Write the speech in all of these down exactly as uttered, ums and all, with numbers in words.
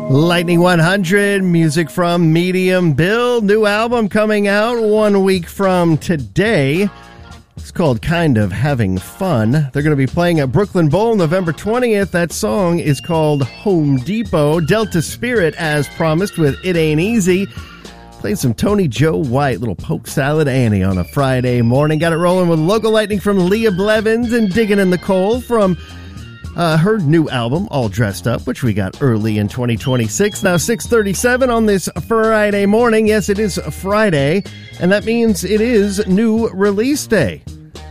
Lightning one hundred, music from Medium Bill. New album coming out one week from today. It's called Kind of Having Fun. They're going to be playing at Brooklyn Bowl November twentieth. That song is called Home Depot. Delta Spirit, as promised, with It Ain't Easy. Played some Tony Joe White, little poke salad Annie on a Friday morning. Got it rolling with local lightning from Leah Blevins and Digging in the Coal from Uh, her new album, All Dressed Up, which we got early in twenty twenty-six. Now six thirty-seven on this Friday morning. Yes, it is Friday, and that means it is new release day.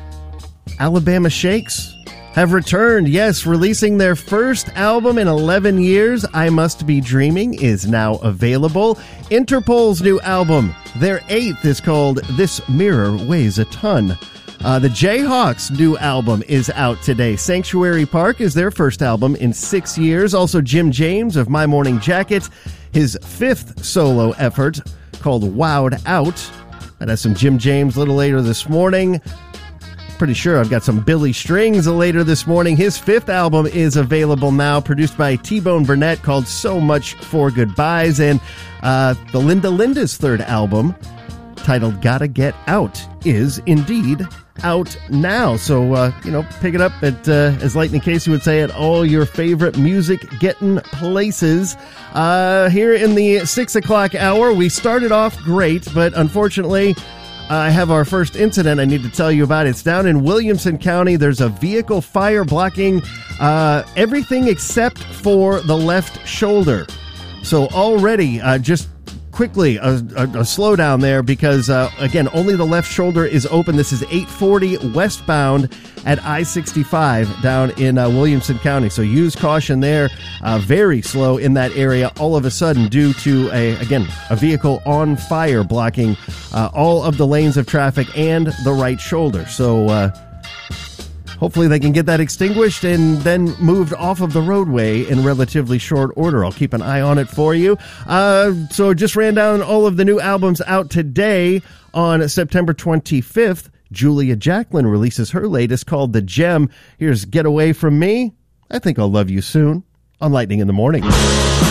Alabama Shakes have returned. Yes, releasing their first album in eleven years, I Must Be Dreaming, is now available. Interpol's new album, their eighth, is called This Mirror Weighs a Ton. Uh, the Jayhawks' new album is out today. Sanctuary Park is their first album in six years. Also, Jim James of My Morning Jacket, his fifth solo effort called Wowed Out. That has some Jim James a little later this morning. Pretty sure I've got some Billy Strings later this morning. His fifth album is available now, produced by T-Bone Burnett, called So Much for Goodbyes. And uh, the Linda Linda's third album, titled Gotta Get Out, is indeed out now. So, uh, you know, pick it up at, uh, as Lightning Casey would say, at all your favorite music getting places. Uh, here in the six o'clock hour, we started off great, but unfortunately, I have our first incident I need to tell you about. It's down in Williamson County. There's a vehicle fire blocking uh, everything except for the left shoulder. So already, uh, just quickly, a, a, a slowdown there because, uh, again, only the left shoulder is open. This is eight forty westbound at I sixty-five down in uh, Williamson County. So use caution there. Uh, very slow in that area all of a sudden due to, a again, a vehicle on fire blocking uh, all of the lanes of traffic and the right shoulder. So, uh, hopefully they can get that extinguished and then moved off of the roadway in relatively short order. I'll keep an eye on it for you. Uh, so just ran down all of the new albums out today. On September twenty-fifth, Julia Jacklin releases her latest called The Gem. Here's Get Away From Me. I Think I'll Love You Soon on Lightning in the Morning.